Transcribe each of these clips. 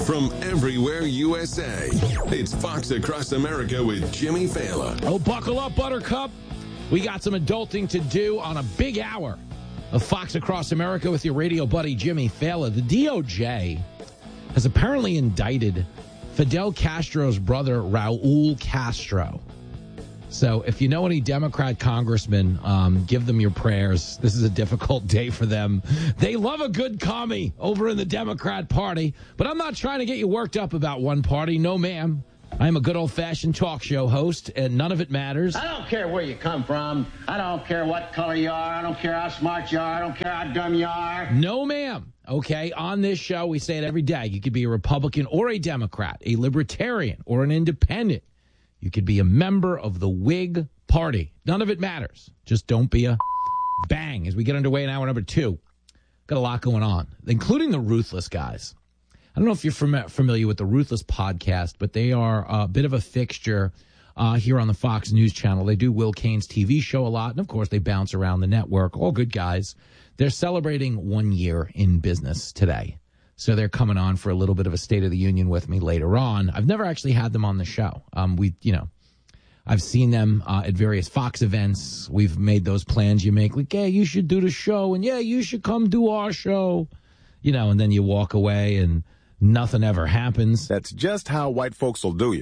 from everywhere USA. It's Fox Across America with Jimmy Fallon. Oh, buckle up, Buttercup. We got some adulting to do on a big hour of Fox Across America with your radio buddy, Jimmy Fallon. The DOJ has apparently indicted Fidel Castro's brother, Raul Castro. So if you know any Democrat congressmen, give them your prayers. This is a difficult day for them. They love a good commie over in the Democrat Party, but I'm not trying to get you worked up about one party. No, ma'am. I'm a good old-fashioned talk show host, and none of it matters. I don't care where you come from. I don't care what color you are. I don't care how smart you are. I don't care how dumb you are. No, ma'am. Okay, on this show, we say it every day. You could be a Republican or a Democrat, a Libertarian or an Independent. You could be a member of the Whig Party. None of it matters. Just don't be a bang. As we get underway in hour number 2, got a lot going on, including the Ruthless guys. I don't know if you're familiar with the Ruthless podcast, but they are a bit of a fixture here on the Fox News Channel. They do Will Cain's TV show a lot, and of course they bounce around the network. All good guys. They're celebrating 1 year in business today. So they're coming on for a little bit of a State of the Union with me later on. I've never actually had them on the show. I've seen them at various Fox events. We've made those plans you make, like, yeah, you should do the show, and yeah, you should come do our show, and then you walk away and nothing ever happens. That's just how white folks will do you.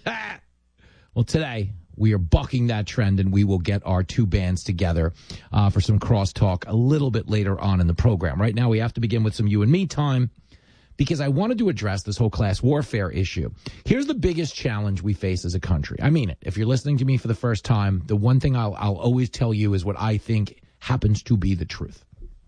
Well, today we are bucking that trend, and we will get our two bands together for some crosstalk a little bit later on in the program. Right now, we have to begin with some you and me time, because I wanted to address this whole class warfare issue. Here's the biggest challenge we face as a country. I mean it. If you're listening to me for the first time, the one thing I'll always tell you is what I think happens to be the truth.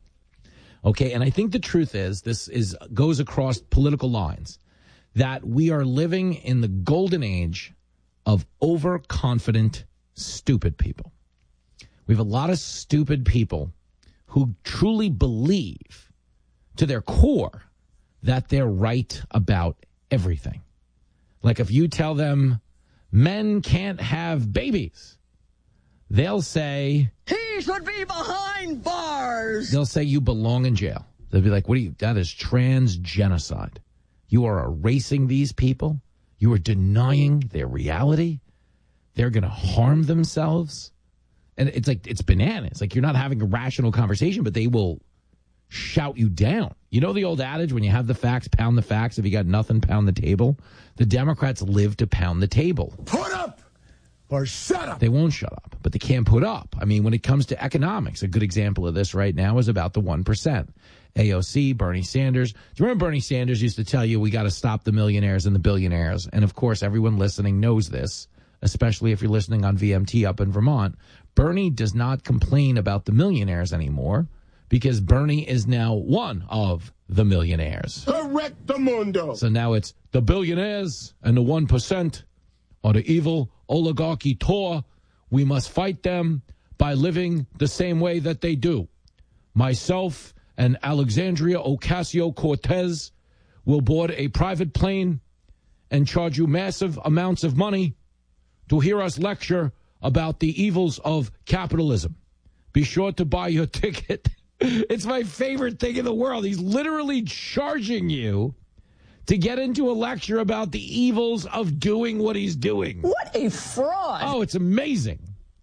Okay, and I think the truth is, goes across political lines, that we are living in the golden age of overconfident, stupid people. We have a lot of stupid people who truly believe to their core that they're right about everything. Like if you tell them men can't have babies, they'll say, he should be behind bars. They'll say you belong in jail. They'll be like, that is trans genocide. You are erasing these people. You are denying their reality. They're going to harm themselves. And it's bananas. Like, you're not having a rational conversation, but they will shout you down. You know the old adage, when you have the facts, pound the facts. If you got nothing, pound the table. The Democrats live to pound the table. Put up or shut up. They won't shut up, but they can't put up. I mean, when it comes to economics, a good example of this right now is about the 1%. AOC, Bernie Sanders. Do you remember Bernie Sanders used to tell you we got to stop the millionaires and the billionaires? And, of course, everyone listening knows this, especially if you're listening on VMT up in Vermont. Bernie does not complain about the millionaires anymore, because Bernie is now one of the millionaires. Correctamundo. So now it's the billionaires and the 1% are the evil oligarchy tour. We must fight them by living the same way that they do. Myself and Alexandria Ocasio-Cortez will board a private plane and charge you massive amounts of money to hear us lecture about the evils of capitalism. Be sure to buy your ticket. It's my favorite thing in the world. He's literally charging you to get into a lecture about the evils of doing what he's doing. What a fraud. Oh, it's amazing.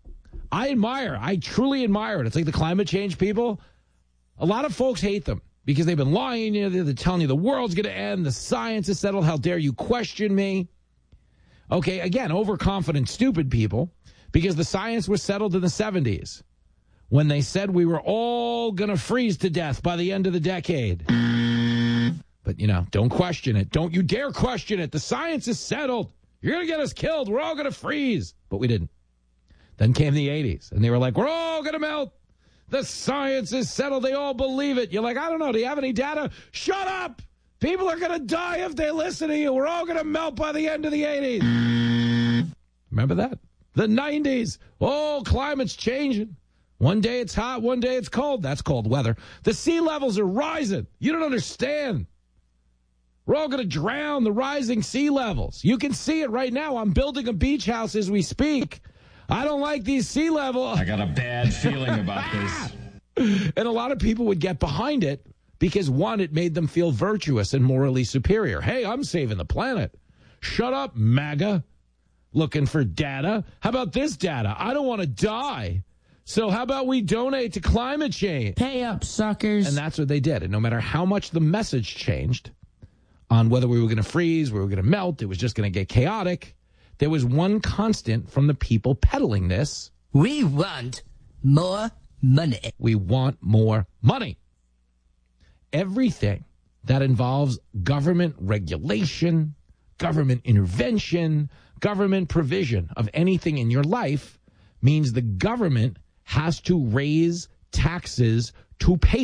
I truly admire it. It's like the climate change people. A lot of folks hate them because they've been lying. They're telling you the world's going to end. The science is settled. How dare you question me? Okay, again, overconfident, stupid people, because the science was settled in the 70s. When they said we were all going to freeze to death by the end of the decade. But, don't question it. Don't you dare question it. The science is settled. You're going to get us killed. We're all going to freeze. But we didn't. Then came the 80s, and they were like, we're all going to melt. The science is settled. They all believe it. You're like, I don't know. Do you have any data? Shut up. People are going to die if they listen to you. We're all going to melt by the end of the 80s. Remember that? The 90s. Oh, climate's changing. One day it's hot, one day it's cold. That's cold weather. The sea levels are rising. You don't understand. We're all going to drown, the rising sea levels. You can see it right now. I'm building a beach house as we speak. I don't like these sea levels. I got a bad feeling about this. And a lot of people would get behind it Because, one, it made them feel virtuous and morally superior. Hey, I'm saving the planet. Shut up, MAGA. Looking for data. How about this data? I don't want to die. So how about we donate to climate change? Pay up, suckers. And that's what they did. And no matter how much the message changed on whether we were going to freeze, we were going to melt, it was just going to get chaotic, there was one constant from the people peddling this. We want more money. We want more money. Everything that involves government regulation, government intervention, government provision of anything in your life means the government has to raise taxes to pay